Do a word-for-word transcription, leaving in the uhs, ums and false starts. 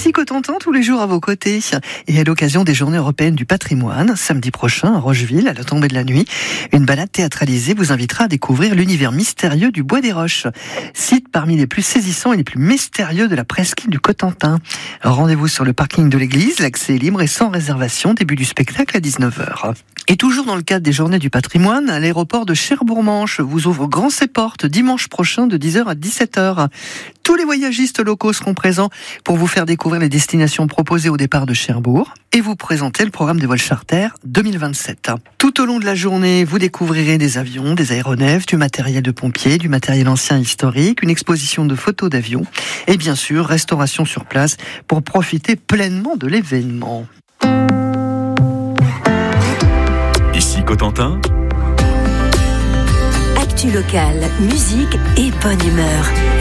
Ici Cotentin, tous les jours à vos côtés. Et à l'occasion des Journées européennes du patrimoine, samedi prochain à Rocheville, à la tombée de la nuit, une balade théâtralisée vous invitera à découvrir l'univers mystérieux du Bois des Roches, site parmi les plus saisissants et les plus mystérieux de la presqu'île du Cotentin. Rendez-vous sur le parking de l'église, l'accès est libre et sans réservation, début du spectacle à dix-neuf heures. Et toujours dans le cadre des Journées du patrimoine, l'aéroport de Cherbourg-Manche vous ouvre grand ses portes dimanche prochain de dix heures à dix-sept heures. Tous les voyagistes locaux seront présents pour vous faire découvrir les destinations proposées au départ de Cherbourg et vous présenter le programme des vols charters deux mille vingt-sept. Tout au long de la journée, vous découvrirez des avions, des aéronefs, du matériel de pompiers, du matériel ancien historique, une exposition de photos d'avions et bien sûr, restauration sur place pour profiter pleinement de l'événement. Ici Cotentin. Actu locale, musique et bonne humeur.